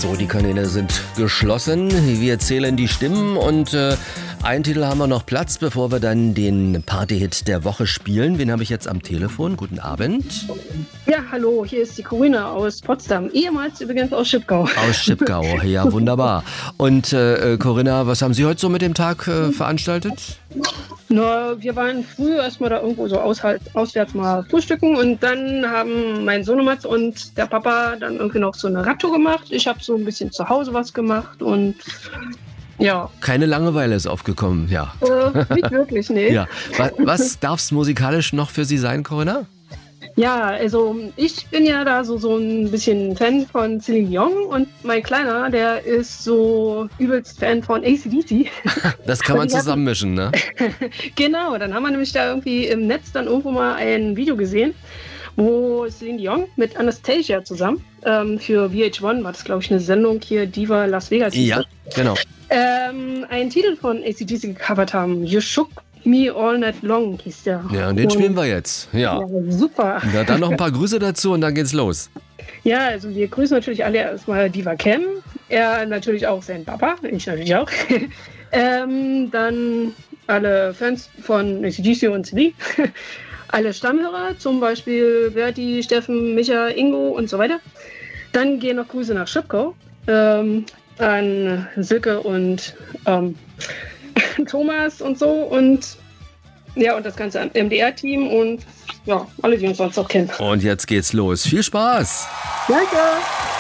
So, die Kanäle sind geschlossen. Wir zählen die Stimmen und einen Titel haben wir noch Platz, bevor wir dann den Partyhit der Woche spielen. Wen habe ich jetzt am Telefon? Guten Abend. Ja, hallo, hier ist die Corinna aus Potsdam, ehemals übrigens aus Schipgau. Aus Schipgau, ja, wunderbar. Und Corinna, was haben Sie heute so mit dem Tag veranstaltet? Na, wir waren früh erstmal da irgendwo so auswärts mal frühstücken und dann haben mein Sohnematz und der Papa dann irgendwie noch so eine Radtour gemacht. Ich habe so ein bisschen zu Hause was gemacht und ja. Keine Langeweile ist aufgekommen, ja. Nicht wirklich, nee. Ja. Was darf es musikalisch noch für Sie sein, Corinna? Ja, also ich bin ja da so ein bisschen Fan von Celine Dion und mein Kleiner, der ist so übelst Fan von AC/DC. Das kann man zusammenmischen, ne? Genau, dann haben wir nämlich da irgendwie im Netz dann irgendwo mal ein Video gesehen, wo Celine Dion mit Anastasia zusammen für VH1 war das, glaube ich, eine Sendung hier, Diva Las Vegas. Ja, genau. Einen Titel von AC/DC gecovert haben, You Shook Me All Night Long hieß der. Ja, und den spielen wir jetzt. Ja, super. Na, dann noch ein paar Grüße dazu und dann geht's los. Ja, also wir grüßen natürlich alle erstmal Diva Cam. Er natürlich auch seinen Papa, ich natürlich auch. Dann alle Fans von AC/DC und Celine. Alle Stammhörer, zum Beispiel Berti, Steffen, Micha, Ingo und so weiter. Dann gehen noch Grüße nach Schipgau an Silke und Thomas und so und ja, und das ganze MDR-Team und ja, alle, die uns sonst auch kennen. Und jetzt geht's los. Viel Spaß! Danke!